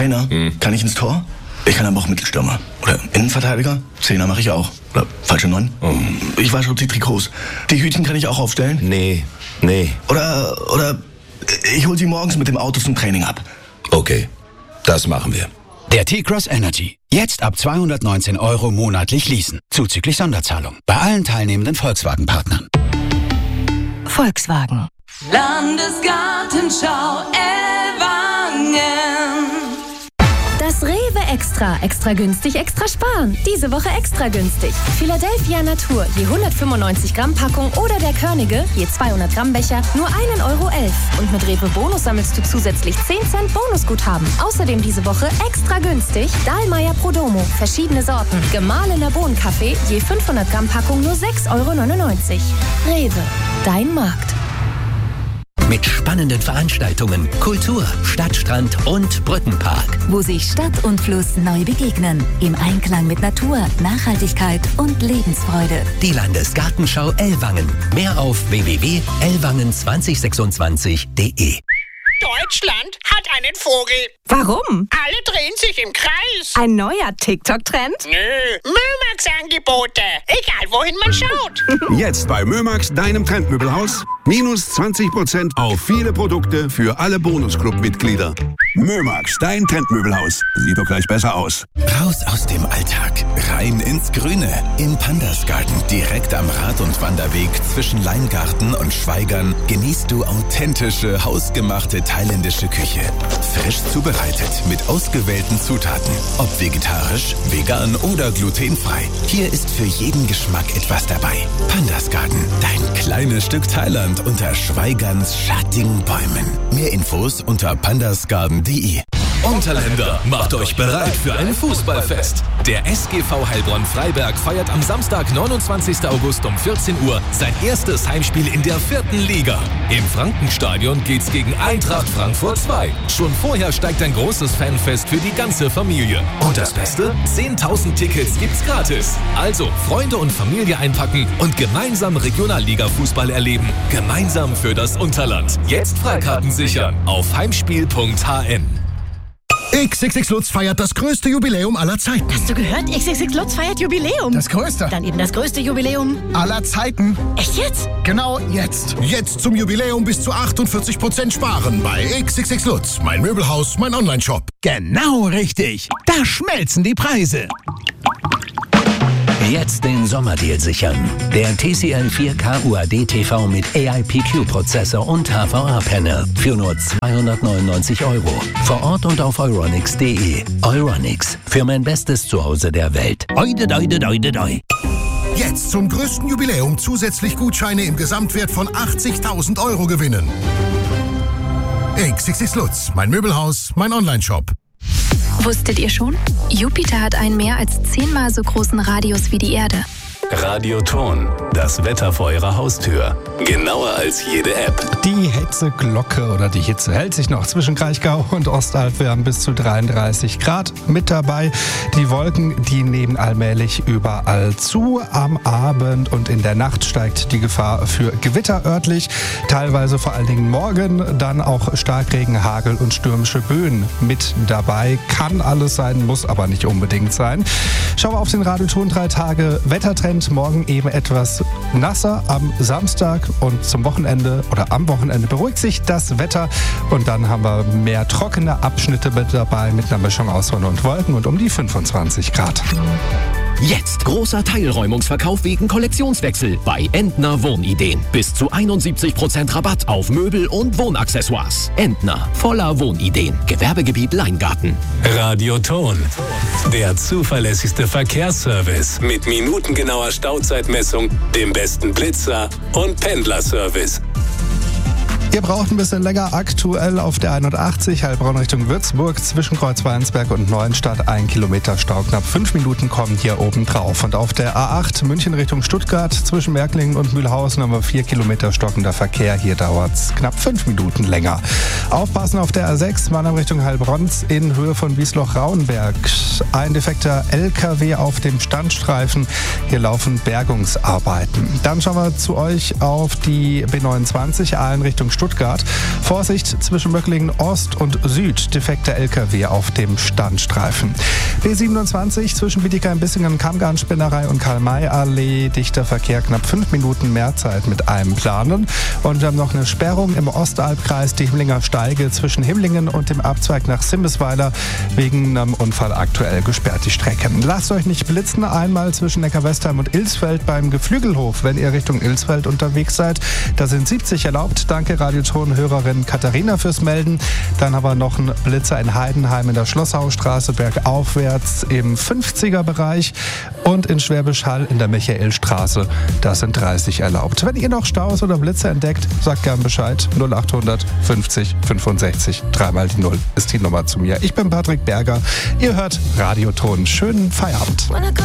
Trainer, kann ich ins Tor? Ich kann aber auch Mittelstürmer. Oder Innenverteidiger? Zehner mache ich auch. Oder falsche 9? Ich wasche die Trikots. Die Hütchen kann ich auch aufstellen? Nee. Oder ich hol sie morgens mit dem Auto zum Training ab. Okay, das machen wir. Der T-Cross Energy. Jetzt ab 219 € monatlich leasen. Zuzüglich Sonderzahlung. Bei allen teilnehmenden Volkswagen-Partnern. Volkswagen. Landesgartenschau Ellwangen. Das Rewe Extra günstig, extra sparen. Diese Woche extra günstig. Philadelphia Natur, je 195 Gramm Packung oder der Körnige, je 200 Gramm Becher, nur 1,11 €. Und mit Rewe Bonus sammelst du zusätzlich 10 Cent Bonusguthaben. Außerdem diese Woche extra günstig Dahlmeier Prodomo, verschiedene Sorten. Gemahlener Bohnenkaffee, je 500 Gramm Packung nur 6,99 €. Rewe, dein Markt. Mit spannenden Veranstaltungen, Kultur, Stadtstrand und Brückenpark. Wo sich Stadt und Fluss neu begegnen. Im Einklang mit Natur, Nachhaltigkeit und Lebensfreude. Die Landesgartenschau Ellwangen. Mehr auf www.ellwangen2026.de. Deutschland hat einen Vogel. Warum? Alle drehen sich im Kreis. Ein neuer TikTok-Trend? Nö, Mömax-Angebote. Egal, wohin man schaut. Jetzt bei Mömax, deinem Trendmöbelhaus. Minus 20% auf viele Produkte für alle Bonusclub-Mitglieder. Mömax, dein Trendmöbelhaus. Sieht doch gleich besser aus. Raus aus dem Alltag, rein ins Grüne. Im Pandas Garten, direkt am Rad- und Wanderweg zwischen Leingarten und Schweigern, genießt du authentische, hausgemachte thailändische Küche. Frisch zubereitet mit ausgewählten Zutaten. Ob vegetarisch, vegan oder glutenfrei. Hier ist für jeden Geschmack etwas dabei. Pandas Garten, dein kleines Stück Thailand unter Schweigerns schattigen Bäumen. Mehr Infos unter pandasgarden.de. Unterländer, macht euch bereit für ein Fußballfest. Der SGV Heilbronn Freiberg feiert am Samstag, 29. August um 14 Uhr sein erstes Heimspiel in der 4. Liga. Im Frankenstadion geht's gegen Eintracht Frankfurt 2. Schon vorher steigt ein großes Fanfest für die ganze Familie. Und das Beste? 10.000 Tickets gibt's gratis. Also Freunde und Familie einpacken und gemeinsam Regionalliga-Fußball erleben. Gemeinsam für das Unterland. Jetzt Freikarten sichern auf heimspiel.hn. XXX Lutz feiert das größte Jubiläum aller Zeiten. Hast du gehört? XXX Lutz feiert Jubiläum. Das größte. Dann eben das größte Jubiläum aller Zeiten. Echt jetzt? Genau jetzt. Jetzt zum Jubiläum bis zu 48% sparen bei XXX Lutz. Mein Möbelhaus, mein Onlineshop. Genau richtig. Da schmelzen die Preise. Jetzt den Sommerdeal sichern. Der TCL 4K UAD TV mit AIPQ-Prozessor und HVA-Panel für nur 299 €. Vor Ort und auf euronics.de. Euronics, für mein bestes Zuhause der Welt. Oide, doide, doide, doi. Jetzt zum größten Jubiläum zusätzlich Gutscheine im Gesamtwert von 80.000 € gewinnen. XXX Lutz, mein Möbelhaus, mein Onlineshop. Wusstet ihr schon? Jupiter hat einen mehr als 10-mal so großen Radius wie die Erde. Radioton, das Wetter vor Ihrer Haustür. Genauer als jede App. Die Hitzeglocke oder die Hitze hält sich noch zwischen Kraichgau und Ostalb. Wir haben bis zu 33 Grad mit dabei. Die Wolken, die nehmen allmählich überall zu. Am Abend und in der Nacht steigt die Gefahr für Gewitter örtlich. Teilweise vor allen Dingen morgen dann auch Starkregen, Hagel und stürmische Böen mit dabei. Kann alles sein, muss aber nicht unbedingt sein. Schauen wir auf den Radioton 3 Tage Wettertrend. Morgen eben etwas nasser am Samstag und zum Wochenende oder am Wochenende beruhigt sich das Wetter und dann haben wir mehr trockene Abschnitte mit dabei mit einer Mischung aus Sonne und Wolken und um die 25 Grad. Jetzt großer Teilräumungsverkauf wegen Kollektionswechsel bei Entner Wohnideen. Bis zu 71% Rabatt auf Möbel und Wohnaccessoires. Entner, voller Wohnideen. Gewerbegebiet Leingarten. Radioton, der zuverlässigste Verkehrsservice mit minutengenauer Stauzeitmessung, dem besten Blitzer und Pendlerservice. Ihr braucht ein bisschen länger. Aktuell auf der 81 Heilbronn Richtung Würzburg zwischen Kreuzweinsberg und Neuenstadt 1 Kilometer Stau. Knapp 5 Minuten kommen hier oben drauf. Und auf der A8 München Richtung Stuttgart zwischen Merklingen und Mühlhausen haben wir 4 Kilometer stockender Verkehr. Hier dauert es knapp 5 Minuten länger. Aufpassen auf der A6 Mannheim Richtung Heilbronn in Höhe von Wiesloch-Rauenberg. Ein defekter LKW auf dem Standstreifen. Hier laufen Bergungsarbeiten. Dann schauen wir zu euch auf die B29 Aalen Richtung Stuttgart. Stuttgart. Vorsicht zwischen Möcklingen Ost und Süd. Defekter LKW auf dem Standstreifen. B27 zwischen Bietigheim-Bissingen, Kammgarn-Spinnerei und Karl-May-Allee. Dichter Verkehr, knapp 5 Minuten mehr Zeit mit einem Planen. Und wir haben noch eine Sperrung im Ostalbkreis, die Himmlinger Steige zwischen Himmlingen und dem Abzweig nach Simbisweiler. Wegen einem Unfall aktuell gesperrt die Strecken. Lasst euch nicht blitzen, einmal zwischen Neckar-Westheim und Ilsfeld beim Geflügelhof, wenn ihr Richtung Ilsfeld unterwegs seid. Da sind 70 erlaubt. Danke Radioton-Hörerin Katharina fürs Melden. Dann haben wir noch einen Blitzer in Heidenheim in der Schlosshausstraße bergaufwärts im 50er-Bereich und in Schwäbisch Hall in der Michaelstraße. Da sind 30 erlaubt. Wenn ihr noch Staus oder Blitzer entdeckt, sagt gern Bescheid. 0800 50 65 3 die 0 ist die Nummer zu mir. Ich bin Patrick Berger. Ihr hört Radioton. Schönen Feierabend.